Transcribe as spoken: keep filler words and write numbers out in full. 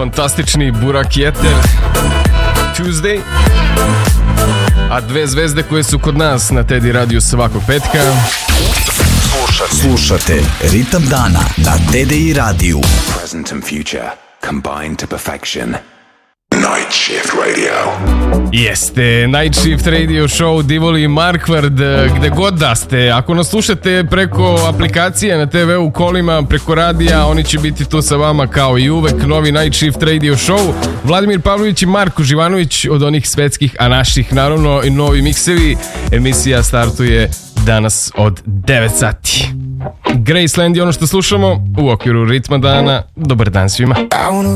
fantastični Burak Jeter, Tuesday. A dve zvezde koje su kod nas na Teddy Radio svakog petka. Slušate, Slušate Ritam dana na Teddy Radio. Present and future combined to perfection. Night Shift Radio. Jeste, Night Shift Radio Show, Divoli i Markvard, gde god da ste. Ako nas slušate preko aplikacije na te ve u kolima, preko radija, oni će biti tu sa vama kao i uvek. Novi Night Shift Radio Show. Vladimir Pavlović i Marko Živanović od onih svetskih, a naših naravno i novi miksevi. Emisija startuje danas od devet sati. Graceland je ono što slušamo u okviru Ritma dana. Dobar dan svima.